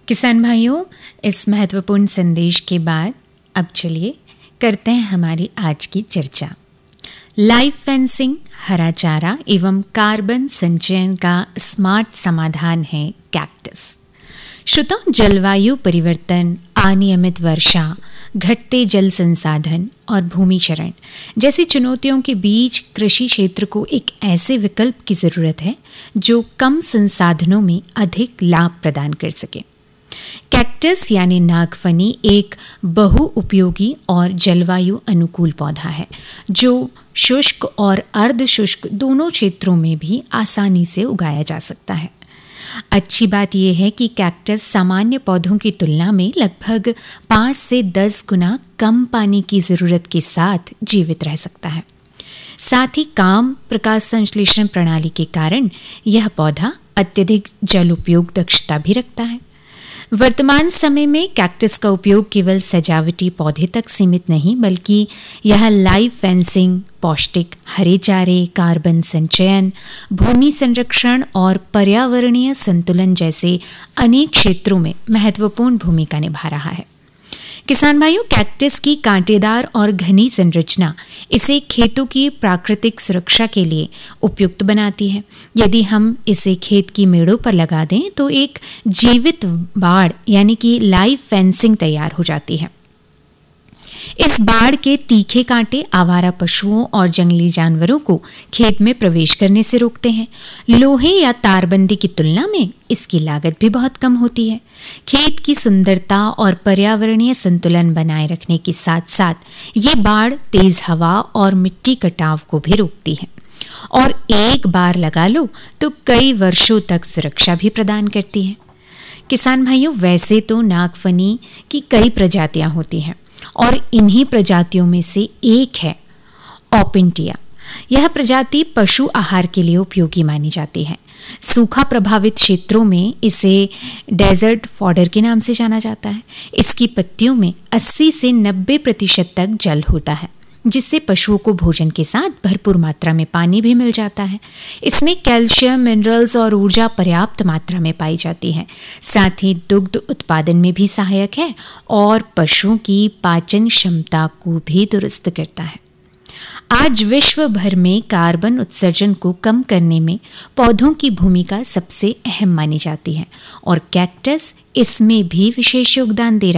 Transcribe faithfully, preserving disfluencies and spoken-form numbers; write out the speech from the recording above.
किसान भाइयों, इस महत्वपूर्ण संदेश के बाद अब चलिए करते हैं हमारी आज की चर्चा। लाइव फेंसिंग, हरा चारा एवं कार्बन संचयन का स्मार्ट समाधान है कैक्टस। श्रोताओं, जलवायु परिवर्तन, अनियमित वर्षा, घटते जल संसाधन और भूमि क्षरण जैसी चुनौतियों के बीच कृषि क्षेत्र को एक ऐसे विकल्प की ज़रूरत है जो कम संसाधनों में अधिक लाभ प्रदान कर सके। कैक्टस यानी नागफनी एक बहुउपयोगी और जलवायु अनुकूल पौधा है जो शुष्क और अर्ध शुष्क दोनों क्षेत्रों में भी आसानी से उगाया जा सकता है। अच्छी बात यह है कि कैक्टस सामान्य पौधों की तुलना में लगभग पाँच से दस गुना कम पानी की ज़रूरत के साथ जीवित रह सकता है। साथ ही काम प्रकाश संश्लेषण प्रणाली के कारण यह पौधा अत्यधिक जल उपयोग दक्षता भी रखता है। वर्तमान समय में कैक्टस का उपयोग केवल सजावटी पौधे तक सीमित नहीं, बल्कि यह लाइव फेंसिंग, पौष्टिक हरे चारे, कार्बन संचयन, भूमि संरक्षण और पर्यावरणीय संतुलन जैसे अनेक क्षेत्रों में महत्वपूर्ण भूमिका निभा रहा है। किसान भाइयों, कैक्टस की कांटेदार और घनी संरचना इसे खेतों की प्राकृतिक सुरक्षा के लिए उपयुक्त बनाती है। यदि हम इसे खेत की मेड़ों पर लगा दें तो एक जीवित बाड़ यानी कि लाइव फेंसिंग तैयार हो जाती है। इस बाड़ के तीखे कांटे आवारा पशुओं और जंगली जानवरों को खेत में प्रवेश करने से रोकते हैं। लोहे या तारबंदी की तुलना में इसकी लागत भी बहुत कम होती है। खेत की सुंदरता और पर्यावरणीय संतुलन बनाए रखने के साथ साथ ये बाड़ तेज हवा और मिट्टी कटाव को भी रोकती है और एक बार लगा लो तो कई वर्षों तक सुरक्षा भी प्रदान करती है। किसान भाइयों, वैसे तो नागफनी की कई प्रजातियां होती हैं और इन्हीं प्रजातियों में से एक है ओपिंटिया। यह प्रजाति पशु आहार के लिए उपयोगी मानी जाती है। सूखा प्रभावित क्षेत्रों में इसे डेजर्ट फॉडर के नाम से जाना जाता है। इसकी पत्तियों में अस्सी से नब्बे प्रतिशत तक जल होता है, जिससे पशुओं को भोजन के साथ भरपूर मात्रा में पानी भी मिल जाता है। इसमें कैल्शियम, मिनरल्स और ऊर्जा पर्याप्त मात्रा में पाई जाती है। साथ ही दुग्ध उत्पादन में भी सहायक है और पशुओं की पाचन क्षमता को भी दुरुस्त करता है। आज विश्व भर में कार्बन उत्सर्जन को कम करने में पौधों की भूमिका सबसे अहम मानी जाती है और कैक्टस इसमें भी विशेष योगदान दे रहा है।